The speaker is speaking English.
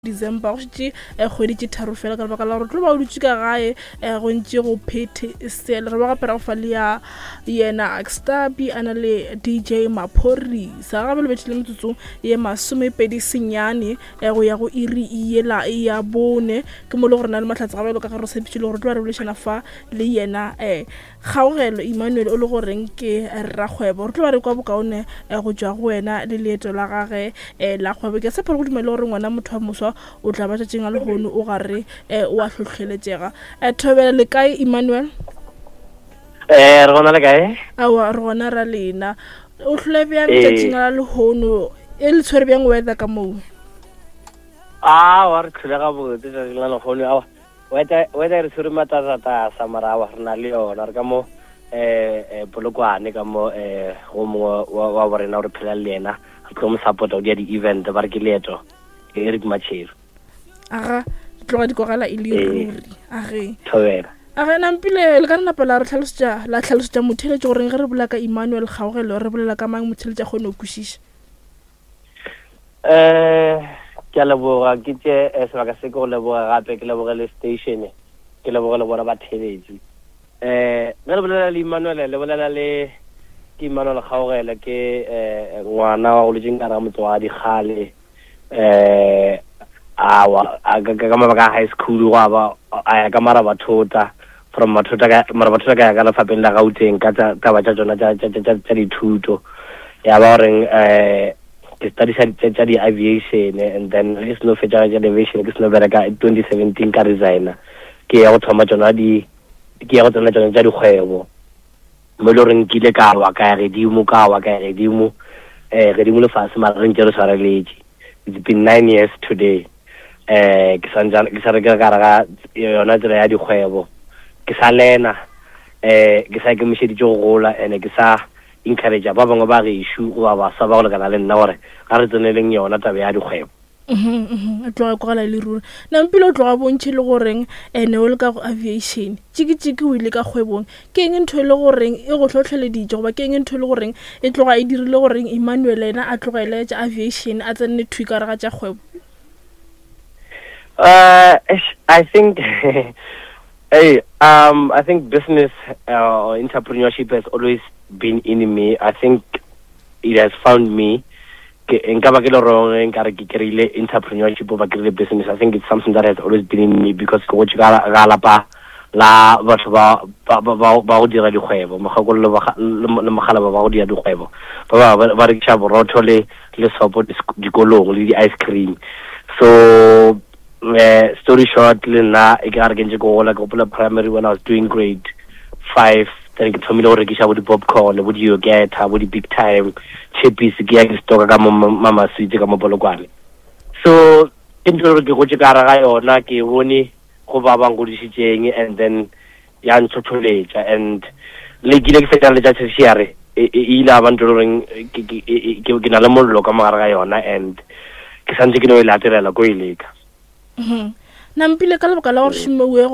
December go tšee kgwedi tše tharo fela ka lebaka la gore tlo ba o dutse ka gae go ntše go phete sele re ba gapela go fa le ya yena Axtabi a na le DJ Maphorisa gape le betšhile metsotsong ye masomepedi senyane go ya go iri yela ya bone ke mo le gore na le mahlatse gape ka gare se pitšile gore tlo ba re bolešana fa le yena kgaogelo Emmanuel o le goreng ke rrakgwebo re tlo ba re kwa bokaone go tšwa go wena le leeto la gage la kgwebo ke se phele go dumela gore ngwana motho wa moswa o tla ba tšatšeng a lehono o gare o a hlohleletšega thobela le kae Emmanuel re gona le kae awa re gona ra lena o hlole bjang tšatšeng a lehono e le tshwere bjang weather ka moo wa re tlhole ga botse tšatšeng la lehono awa weather re tshwere matatata mara awa re na le yona re ka mo polokwane ka mo go mongwe wa borena o re phela le yena re tlo mo support o dia di-event ba re ke leeto Eric Machero aga tloga dikogela e le ruri age thobela aga nampile le ka napa la tlhalosetša motheletše goreng ge re bola ka Emmanuel Kgaogelo re bolela ka mang motheletša kgone o kwešiša ke a leboga ke tše sebaka se ke go leboga gape ke leboge le station ke leboge le bona ba theletše ge le bolela le Emmanuel le bolela le ke Emmanuel Kgaogelo ke ngwana wa go letseng ka ra motswadi gale ka mabaka a high school wa ba a ya ka mara bathota from bathota ka ya ka lefapeng la Gauteng ka taba tša tsona tša dithuto ya ba goreng ke studiesa tša di-aviation and then ke seno fetša tša aviation ke seno bereka 2017 ka resigna ke ya go thoma tsona tša dikgwebo mo e le goreng ke ile ka wa ka ya gedimo gedimo lefase mara re ntše re swareletše. It's been 9 years today. Ke sa re ka ga yona tsela ya dikgwebo ke sa lena ke sa ke mešeditše go gola and ke sa encourage ba bangwe ba gešo go ba sa ba go lekana le nna gore ga re tseneleng yona taba ya dikgwebo a tloga kogela le ruri nampile o tloga bontšhe le goreng ne o le ka go aviation tšiki o ile ka kgwebong ke eng ntho e le goreng e go tlhotlheleditše goba ke eng ntho e le goreng e tloga e dirile goreng Emmanuel ena a tlogele tša aviation a tsenne thui ka rega tša kgwebo I think I think business or entrepreneurship has always been in me. I think it has found me. Nka ba ke le wrong nka re ke kerile entrepreneurship over kerile business. I think it's something that has always been in me because go tšwa ga lapa la batho ba go dira dikgwebo mogakolo le mogala ba go dira dikgwebo ba rekisa borotho le sopo dikolong le di-ice cream. So story short le nna e ka re ke ntse go gola ke gopola primary when I was doing grade 5 then ke thomile go rekisa bo di-popcorn bo di-yogurta bo di-big time chippies ke ya ke stoka ka mo mama sweet ka mo polokwane. So ke ntse ke gotse ka ra ga yona ke bone go ba bang go disitseng and then ya ntshotholetša and le ke fetša le tša tertiary e ile a ba ntho reng ke na le mollo ka mogare ga yona and ke santse ke no e latelela ko e leka nampile ka lebaka la gore šimeuwe